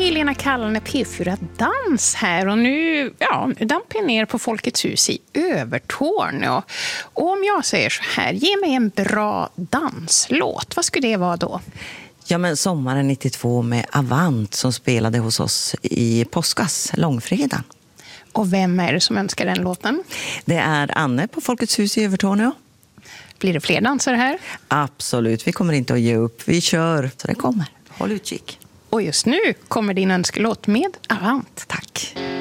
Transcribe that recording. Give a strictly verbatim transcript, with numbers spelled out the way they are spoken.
Hej, Lena Kallane, P fyra Dans här. Och nu, ja, nu damper jag ner på Folkets hus i Övertorneå. Och om jag säger så här, ge mig en bra danslåt. Vad skulle det vara då? Ja, men sommaren nittiotvå med Avant som spelade hos oss i påskas, långfredagen. Och vem är det som önskar den låten? Det är Anne på Folkets hus i Övertorneå. Blir det fler dansare här? Absolut, vi kommer inte att ge upp. Vi kör, så det kommer. Håll utkik. Och just nu kommer din önskelåt med Avant. Tack.